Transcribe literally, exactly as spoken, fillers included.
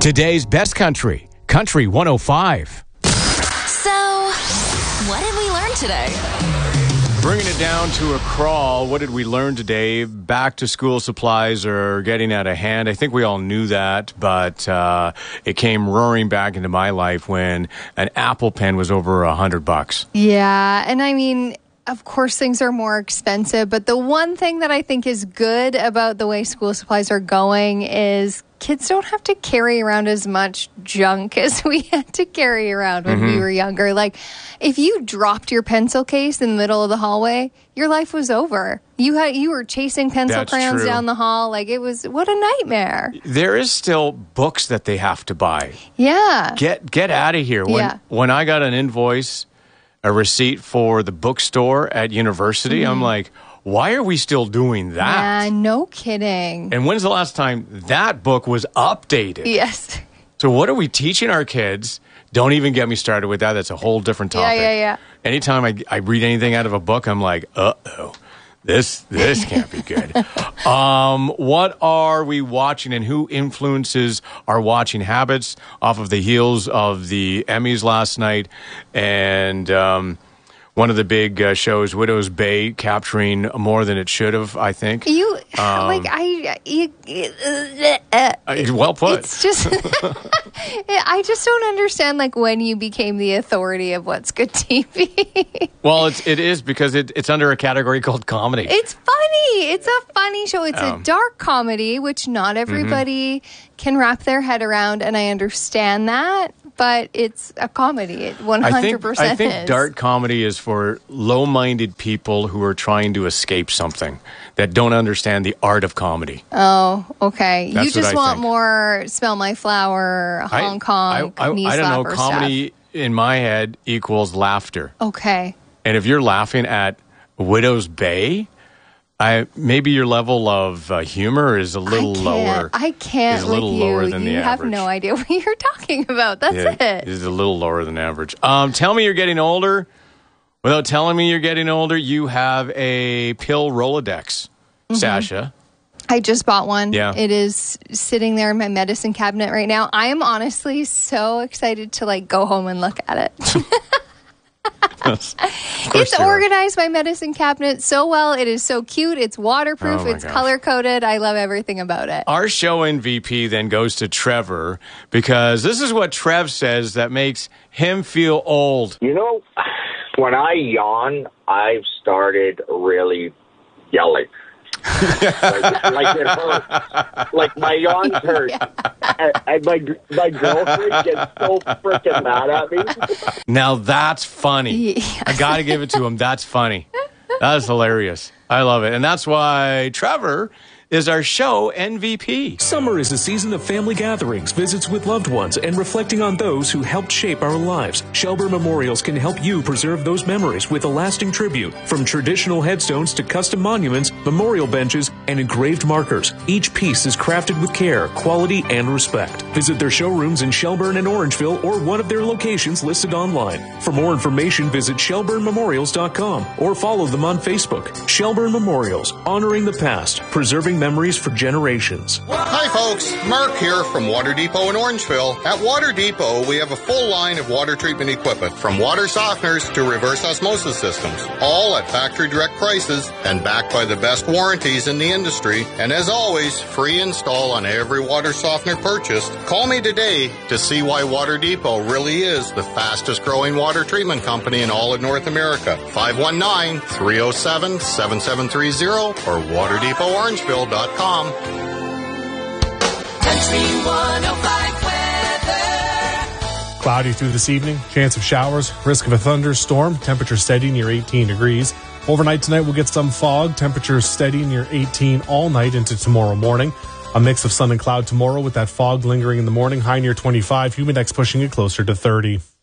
Today's best country, Country one oh five. So, what did we learn today? Bringing it down to a crawl, what did we learn today? Back to school supplies are getting out of hand. I think we all knew that, but uh, it came roaring back into my life when an Apple Pen was over a hundred bucks. Yeah, and I mean, of course, things are more expensive, but the one thing that I think is good about the way school supplies are going is kids don't have to carry around as much junk as we had to carry around when mm-hmm. we were younger. Like, if you dropped your pencil case in the middle of the hallway, your life was over. You had you were chasing pencil That's crayons true. down the hall. Like, it was, what a nightmare. There is still books that they have to buy. Yeah. Get get out of here. When, Yeah. when I got an invoice, a receipt for the bookstore at university, mm-hmm. I'm like, why are we still doing that? Yeah, no kidding. And when's the last time that book was updated? Yes. So what are we teaching our kids? Don't even get me started with that. That's a whole different topic. Yeah, yeah, yeah. Anytime I, I read anything out of a book, I'm like, uh-oh, this this can't be good. um, what are we watching and who influences our watching habits off of the heels of the Emmys last night? And um, one of the big uh, shows, Widow's Bay, capturing more than it should have, I think. You, Um, like, I, you, uh, uh, Uh, well put. It's just, I just don't understand, like, when you became the authority of what's good T V. Well, it's, it is because it, it's under a category called comedy. It's funny. It's a funny show. It's Um, a dark comedy, which not everybody mm-hmm. can wrap their head around, and I understand that, but it's a comedy. It one hundred percent I think, I think is. dark comedy is for low-minded people who are trying to escape something, that don't understand the art of comedy. Oh, okay. That's you just what I want think. more Smell My Flower, Hong I, Kong, I, I, knee I don't know. slapper Comedy in my head equals laughter. stuff. Okay. And if you're laughing at Widow's Bay, I maybe your level of uh, humor is a little I can't, lower. I can't is a little with you. lower than you the have average. no idea what you're talking about. That's Yeah, it. is a little lower than average. Um, tell me you're getting older. Without telling me you're getting older, you have a pill Rolodex, Mm-hmm. Sasha. I just bought one. Yeah. It is sitting there in my medicine cabinet right now. I am honestly so excited to like go home and look at it. It's organized, my medicine cabinet, so well. It is so cute. It's waterproof. Oh my it's gosh. color coded. I love everything about it. Our show M V P then goes to Trevor because this is what Trev says that makes him feel old. You know, when I yawn, I've started really yelling. like, like it hurts. Like my yawns hurt. And, and my my girlfriend gets so freaking mad at me. Now that's funny. Yeah. I got to give it to him. That's funny. That is hilarious. I love it. And that's why Trevor is our show M V P. Summer is a season of family gatherings, visits with loved ones, and reflecting on those who helped shape our lives. Shelburne Memorials can help you preserve those memories with a lasting tribute. From traditional headstones to custom monuments, memorial benches, and engraved markers, each piece is crafted with care, quality, and respect. Visit their showrooms in Shelburne and Orangeville or one of their locations listed online. For more information, visit shelburne memorials dot com or follow them on Facebook. Shelburne Memorials, honoring the past, preserving memories for generations. Hi folks, Mark here from Water Depot in Orangeville. At Water Depot, we have a full line of water treatment equipment, from water softeners to reverse osmosis systems, all at factory direct prices and backed by the best warranties in the industry. And as always, free install on every water softener purchased. Call me today to see why Water Depot really is the fastest growing water treatment company in all of North America. five one nine, three oh seven, seven seven three oh or water depot orangeville dot com. Country one oh five weather. Cloudy through this evening, chance of showers, risk of a thunderstorm, temperature steady near eighteen degrees. Overnight tonight we'll get some fog, temperature steady near eighteen all night into tomorrow morning. A mix of sun and cloud tomorrow with that fog lingering in the morning, high near twenty-five, humidex pushing it closer to thirty.